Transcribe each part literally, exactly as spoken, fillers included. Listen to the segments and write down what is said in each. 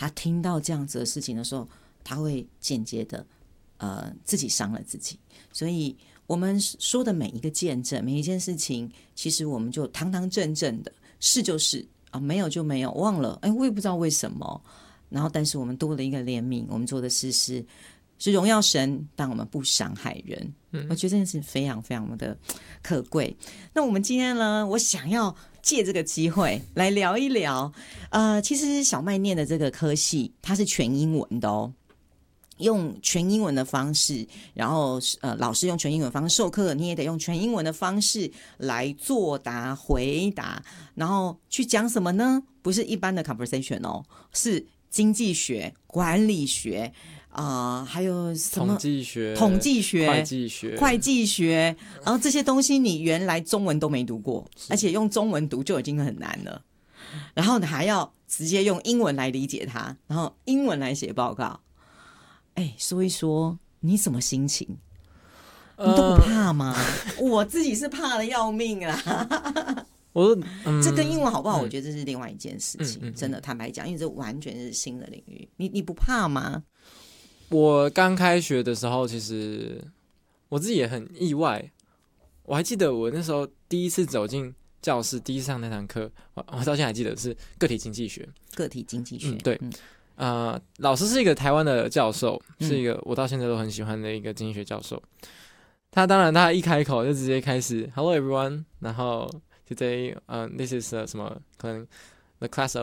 他听到这样子的事情的时候，他会间接的呃自己伤了自己。所以我们说的每一个见证，每一件事情，其实我们就堂堂正正的，是就是啊，没有就没有，忘了，哎，我也不知道为什么。然后，但是我们多了一个怜悯，我们做的事是是荣耀神，但我们不伤害人。嗯，我觉得这件事非常非常的可贵。那我们今天呢，我想要借这个机会来聊一聊，呃，其实小麦念的这个科系，它是全英文的哦。用全英文的方式，然后呃，老师用全英文方式授课，你也得用全英文的方式来作答回答，然后去讲什么呢？不是一般的 conversation 哦，是经济学、管理学啊、呃，还有什么统计学、 统计学、 会计学、 会计学，然后这些东西你原来中文都没读过，而且用中文读就已经很难了，然后你还要直接用英文来理解它，然后英文来写报告。哎，说一说你什么心情？你都不怕吗？呃、我自己是怕的要命啊！ 我、嗯、 这跟英文好不好？我觉得这是另外一件事情。 嗯嗯嗯、 真的，坦白讲，因为这完全是新的领域，你你不怕吗？ 我刚开学的时候，其实我自己也很意外。我还记得我那时候第一次走进教室，第一次上那堂课，我我到现在还记得是个体经济学。 个体经济学， 嗯、对。嗯呃，老师是一个台湾的教授，是一个我到现在都很喜欢的一个经济学教授。他当然他一开口就直接开始 Hello everyone， 然后 today 呃、uh, this is、uh, 什么可能 the class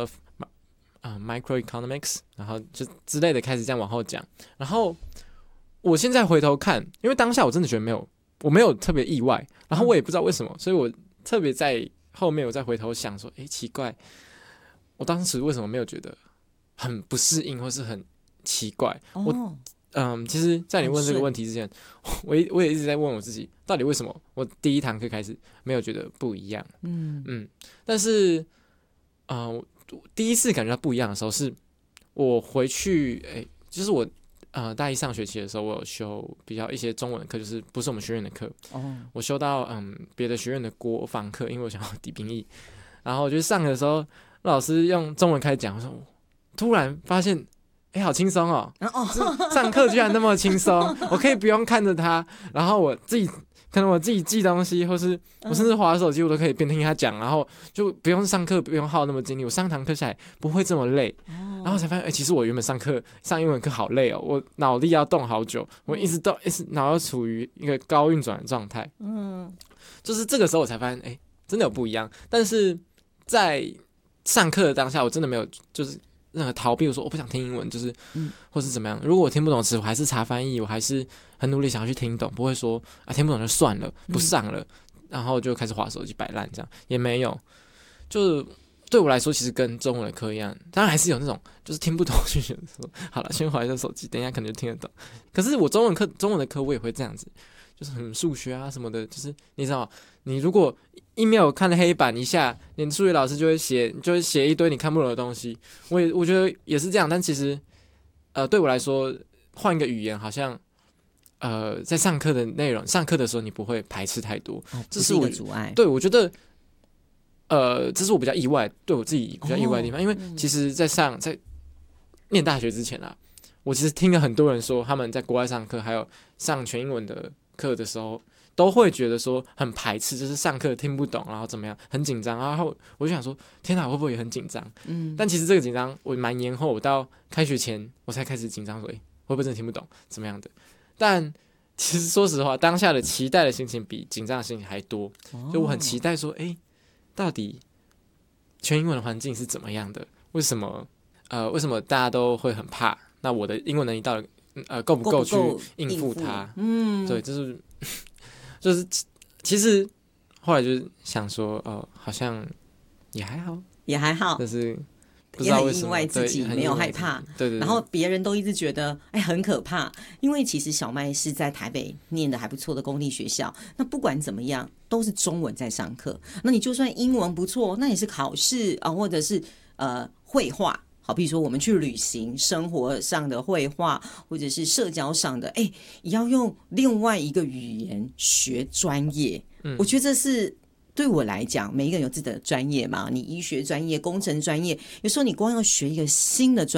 of、uh, microeconomics， 然后就之类的开始这样往后讲。然后我现在回头看，因为当下我真的觉得没有，我没有特别意外，然后我也不知道为什么，所以我特别在后面我再回头想说，哎，奇怪，我当时为什么没有觉得很不适应或是很奇怪。哦、我嗯，其实在你问这个问题之前，我也我也一直在问我自己，到底为什么我第一堂课开始没有觉得不一样？嗯嗯，但是啊、呃，第一次感觉到不一样的时候，是我回去，哎，就是我呃大一上学期的时候，我有修比较一些中文的课，就是不是我们学院的课。哦，我修到嗯别的学院的国防课，因为我想要抵兵役，然后我就上的时候，老师用中文开始讲，我说。突然发现，哎，好轻松哦！上课居然那么轻松，我可以不用看着他，然后我自己可能我自己记东西，或是我甚至滑手机，我都可以边听他讲，然后就不用上课，不用耗那么精力。我上堂课下来不会这么累，然后才发现，哎，其实我原本上课上英文课好累哦，我脑力要动好久，我一直都一直脑要处于一个高运转的状态。嗯，就是这个时候我才发现，哎，真的有不一样。但是在上课的当下，我真的没有就是。任何逃避，我说我不想听英文，就是，嗯、或是怎么样。如果我听不懂词，我还是查翻译，我还是很努力想要去听懂，不会说啊听不懂就算了，不上了，嗯、然后就开始滑手机摆烂这样，也没有。就对我来说，其实跟中文的课一样，当然还是有那种就是听不懂就觉得说好了，先滑一下手机，等一下可能就听得懂。可是我中文课中文的课我也会这样子，就是很数学啊什么的，就是你知道，你如果email 看了黑板一下，你数学老师就会写，就会写一堆你看不懂的东西。我也我觉得也是这样，但其实，呃，对我来说，换一个语言好像，呃，在上课的内容，上课的时候你不会排斥太多， 哦、 这是我不是一个阻碍。 对，我觉得，呃，这是我比较意外，对我自己比较意外的地方，哦、因为其实，在上在念大学之前啊，我其实听了很多人说，他们在国外上课，还有上全英文的课的时候。都会觉得说很排斥，就是上课听不懂，然后怎么样，很紧张。然后我就想说，天哪，会不会也很紧张？嗯，但其实这个紧张我蛮延后，我到开学前我才开始紧张，说，哎，会不会真的听不懂，怎么样的？但其实说实话，当下的期待的心情比紧张的心情还多。就我很期待说，哎，到底全英文的环境是怎么样的？为什么？呃，为什么大家都会很怕？那我的英文能力到底呃够不够去应付它？嗯，对，就是。就是其实后来就是想说，哦，好像也还好， 也还好， 就是不知道为什么也很意外自己没有害怕， 对 对, 对。 然后别人都一直觉得，哎，很可怕，因为其实小麦是在台北念的还不错的公立学校，那不管怎么样都是中文在上课，那你就算英文不错，那也是考试啊，或者是呃绘画。好，比如说我们去旅行，生活上的绘画，或者是社交上的，哎，也要用另外一个语言学专业。嗯，我觉得这是对我来讲，每一个人有自己的专业嘛。你医学专业、工程专业，有时候你光要学一个新的专